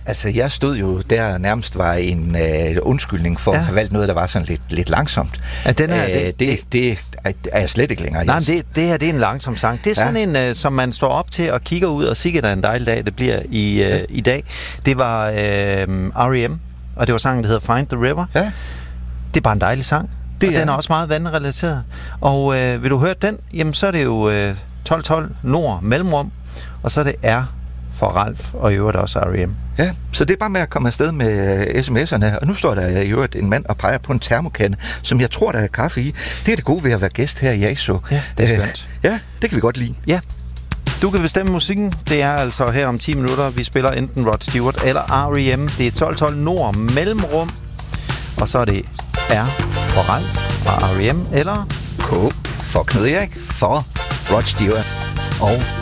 Altså, jeg stod jo der nærmest var en undskyldning for at have valgt noget, der var sådan lidt langsomt. Ja, den her, det er jeg slet ikke længere. Nej, men det her, det er en langsom sang. Det er sådan en, som man står op til og kigger ud, og sikkert er en dejlig dag, det bliver i dag. Det var R.E.M., og det var sangen, der hedder Find the River. Ja. Det er bare en dejlig sang. Den er også meget vandrelateret. Og vil du høre den, jamen så er det jo 12-12 Nord Mellemrum, og så er det R for Ralf, og i øvrigt også R.E.M. Ja, så det er bare med at komme afsted med sms'erne, og nu står der i øvrigt en mand og peger på en termokande, som jeg tror, der er kaffe i. Det er det gode ved at være gæst her i ASO. Ja, det er skønt. Ja, det kan vi godt lide. Ja. Du kan bestemme musikken. Det er altså her om 10 minutter. Vi spiller enten Rod Stewart eller R.E.M. Det er 12-12 Nord Mellemrum, og så er det R for Ralf og R.E.M. eller K for Knud Erik for Rod Stewart og